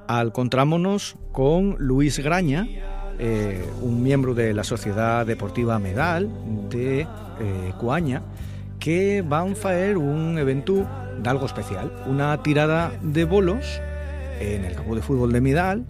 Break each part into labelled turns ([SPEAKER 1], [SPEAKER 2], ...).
[SPEAKER 1] encontrámonos con Luis Graña, un miembro de la Sociedad Deportiva Medal de Coaña, que van a hacer un evento de algo especial, una tirada de bolos en el campo de fútbol de Medal,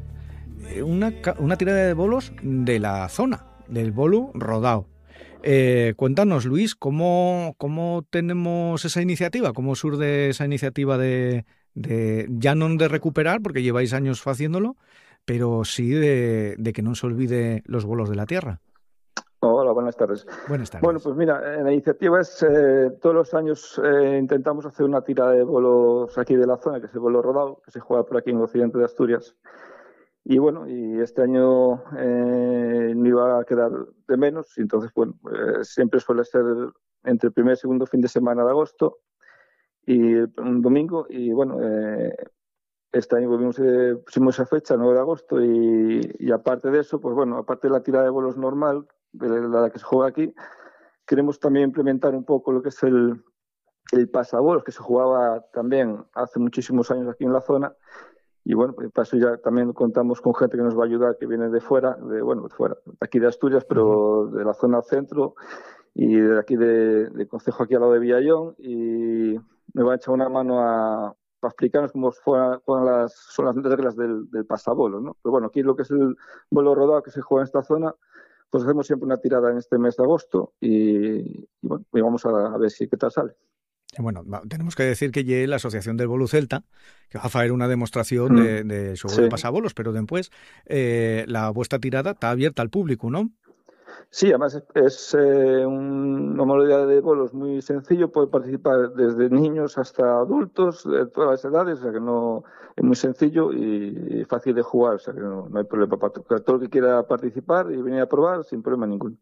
[SPEAKER 1] una tirada de bolos de la zona, del bolo rodado. Cuéntanos, Luis, ¿cómo tenemos esa iniciativa? ¿Cómo surge esa iniciativa de ya no de recuperar, porque lleváis años haciéndolo, pero sí de que no se olvide los bolos de la tierra?
[SPEAKER 2] Hola, buenas tardes.
[SPEAKER 1] Buenas tardes.
[SPEAKER 2] Bueno, pues mira, la iniciativa es, todos los años intentamos hacer una tirada de bolos aquí de la zona, que es el bolo rodado, que se juega por aquí en el occidente de Asturias. Y bueno, y este año no iba a quedar de menos, y entonces, bueno, siempre suele ser entre el primer y segundo fin de semana de agosto y un domingo, y bueno, este año pusimos esa fecha, 9 de agosto, y aparte de eso, pues bueno, aparte de la tirada de bolos normal, de la que se juega aquí, queremos también implementar un poco lo que es el pasabolos, que se jugaba también hace muchísimos años aquí en la zona. Y bueno, pues para eso ya también contamos con gente que nos va a ayudar, que viene de fuera, de aquí de Asturias, pero de la zona centro, y de aquí del concejo aquí al lado de Villallón, y me va a echar una mano para explicarnos cómo son las reglas del pasabolos, ¿no? Pero bueno, aquí lo que es el bolo rodado que se juega en esta zona, pues hacemos siempre una tirada en este mes de agosto, y bueno, y vamos a ver qué tal sale.
[SPEAKER 1] Bueno, tenemos que decir que lle la Asociación del Bolo Celta, que va a hacer una demostración de xogo de pasabolos, pero después la vuestra tirada está abierta al público, ¿no?
[SPEAKER 2] Sí, además es una modalidad de bolos muy sencillo, puede participar desde niños hasta adultos, de todas las edades, o sea que no es muy sencillo y fácil de jugar, o sea que no hay problema para todo el que quiera participar y venir a probar sin problema ninguno.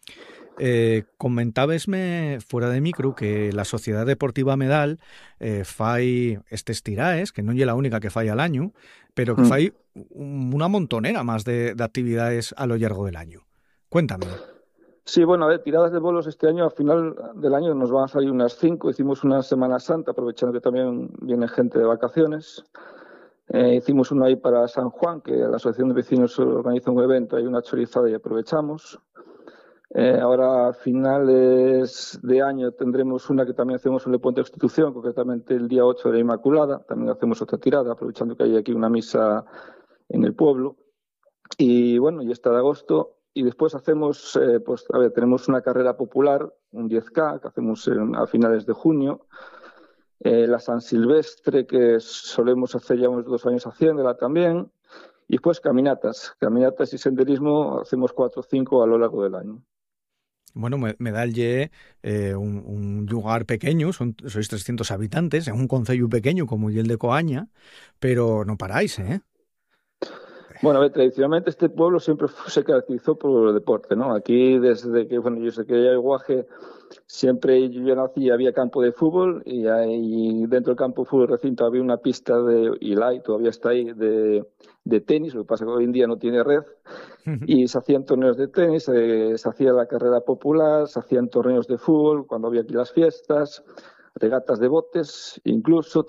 [SPEAKER 1] Comentábesme fuera de micro que la Sociedad Deportiva Medal fai estes tiraes, que non é la única que fai al año, pero que fai una montonera más de actividades a lo largo del año. Cuéntame.
[SPEAKER 2] Sí, bueno, a ver, tiradas de bolos este año, al final del año nos van a salir unas 5. Hicimos una Semana Santa, aprovechando que también viene gente de vacaciones. Hicimos una ahí para San Juan, que la Asociación de Vecinos organiza un evento, hay una chorizada y aprovechamos. Ahora a finales de año tendremos una que también hacemos en el Puente de Constitución, concretamente el día 8 de la Inmaculada. También hacemos otra tirada, aprovechando que hay aquí una misa en el pueblo. Y bueno, y esta de agosto. Y después hacemos, tenemos una carrera popular, un 10K, que hacemos a finales de junio. La San Silvestre, que solemos hacer ya unos 2 años haciéndola también. Y después caminatas y senderismo, hacemos 4 o 5 a lo largo del año.
[SPEAKER 1] Bueno, Medal lle un lugar pequeño, sois 300 habitantes, es un concello pequeño como el de Coaña, pero no paráis, ¿eh?
[SPEAKER 2] Bueno, a ver, tradicionalmente este pueblo siempre se caracterizó por el deporte, ¿no? Aquí desde que, bueno, yo sé que hay Guaje, siempre yo nací, había campo de fútbol y dentro del campo de fútbol recinto había una pista y todavía está ahí, de tenis, lo que pasa es que hoy en día no tiene red, y se hacían torneos de tenis, se hacía la carrera popular, se hacían torneos de fútbol cuando había aquí las fiestas, regatas de botes, incluso